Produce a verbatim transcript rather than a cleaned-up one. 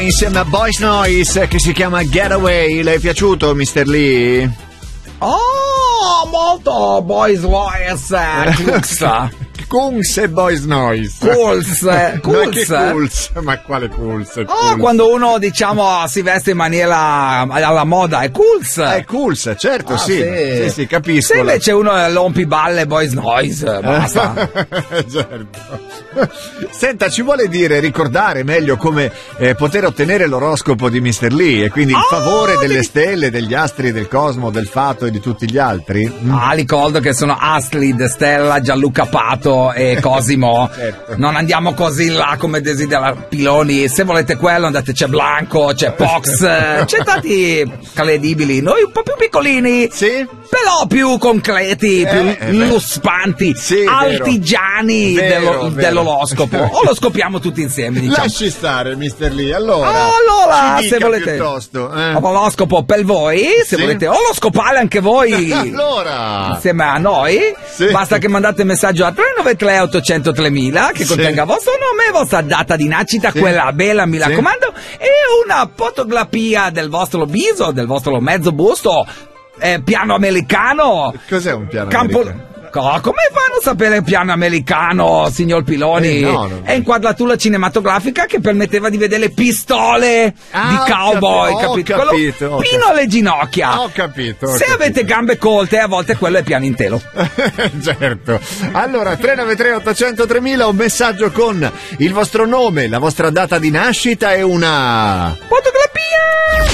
Insieme a Boys Noise, che si chiama Getaway. Le è piaciuto, mister Lee? Oh, molto Boys Noise. Kunz e Boys Noise. Cools, Ma che cools. Cools? Ma quale Cools? Oh, Cools. quando uno, diciamo, si veste in maniera alla moda, è cools. È Cools, certo, Ah, sì. sì. Sì, sì, capisco. Se invece uno rompiballe Boys Noise, basta. Certo. Senta, ci vuole dire, ricordare meglio come eh, poter ottenere l'oroscopo di mister Lee e quindi il Oh, favore delle devi- stelle, degli astri, del cosmo, del fato e di tutti gli altri? Mm. Ah, ricordo che sono Astrid, Stella, Gianluca Pato e Cosimo. Certo. Non andiamo così là come desidera Piloni. Se volete quello andate, c'è Blanco, c'è Pox, eh, c'è tanti credibili. Noi un po' più piccolini, Sì? però più concreti, Eh, più eh, beh. luspanti, Sì, vero. artigiani Vero, dello- vero. dell'oroscopo. O lo scopriamo tutti insieme, diciamo. Lasci stare, mister Lee. Allora, Ah, allora, ci se dica volete piuttosto, eh. l'oroscopo per voi, se Sì. volete oroscopare anche voi Allora, insieme a noi, Sì. basta che mandate messaggio a tre nove tre otto zero zero tremila che Sì. contenga vostro nome e vostra data di nascita, Sì. quella bella mi Sì. raccomando, e una fotografia del vostro viso, del vostro mezzo busto, eh, piano americano, cos'è un piano campo... americano? Co- come fanno a sapere il piano americano, signor Piloni? Eh, no, no. È inquadratura cinematografica che permetteva di vedere le pistole Ah, di ho cowboy, capi- ho capito? capito, Quello ho fino alle ginocchia. Ho capito. ho Se capito. avete gambe colte, a volte quello è piano intero. Certo. Allora, tre nove tre otto zero zero tremila, un messaggio con il vostro nome, la vostra data di nascita e una... Fotografia!